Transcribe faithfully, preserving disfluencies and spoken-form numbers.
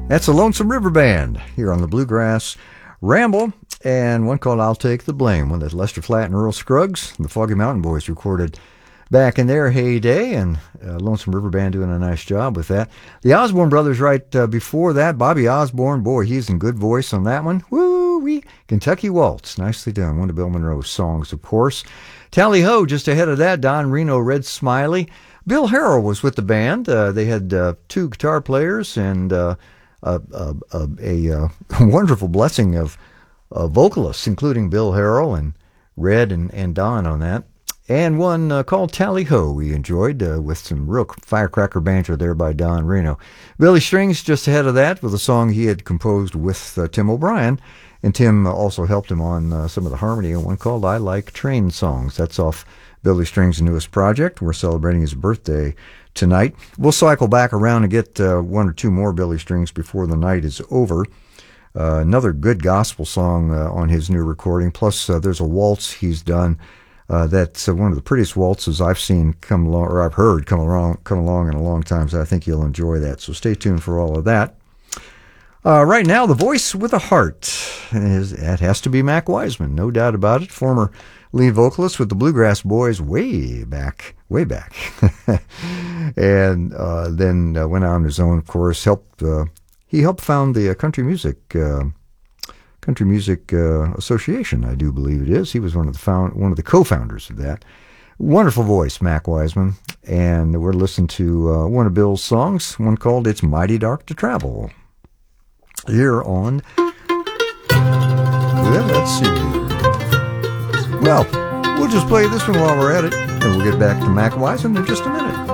That's the Lonesome River Band here on the Bluegrass Ramble, and one called I'll Take the Blame, one that Lester Flatt and Earl Scruggs, the Foggy Mountain Boys, recorded back in their heyday, and uh, Lonesome River Band doing a nice job with that. The Osborne Brothers right uh, before that, Bobby Osborne, boy, he's in good voice on that one. Woo-wee! Kentucky Waltz, nicely done. One of Bill Monroe's songs, of course. Tally Ho, just ahead of that, Don Reno, Red Smiley. Bill Harrell was with the band. Uh, they had uh, two guitar players and uh, a, a, a, a, a wonderful blessing of uh, vocalists, including Bill Harrell and Red and, and Don on that. And one uh, called Tally Ho we enjoyed uh, with some real firecracker banter there by Don Reno. Billy Strings just ahead of that with a song he had composed with uh, Tim O'Brien. And Tim also helped him on uh, some of the harmony on one called I Like Train Songs. That's off Billy Strings' newest project. We're celebrating his birthday tonight. We'll cycle back around and get uh, one or two more Billy Strings before the night is over. Uh, another good gospel song uh, on his new recording. Plus, uh, there's a waltz he's done uh, that's uh, one of the prettiest waltzes I've seen come along, or I've heard come along, come along in a long time. So I think you'll enjoy that. So stay tuned for all of that. Uh, right now, the voice with a heart is it has to be Mac Wiseman, no doubt about it. Former lead vocalist with the Bluegrass Boys way back, way back, and uh, then uh, went out on his own. Of course, helped uh, he helped found the uh, Country Music uh, Country Music uh, Association, I do believe it is. He was one of the found one of the co-founders of that. Wonderful voice, Mac Wiseman, and we're listening to uh, one of Bill's songs, one called "It's Mighty Dark to Travel." Here on, well, let's see. Well, we'll just play this one while we're at it, and we'll get back to Mac Wiseman in just a minute.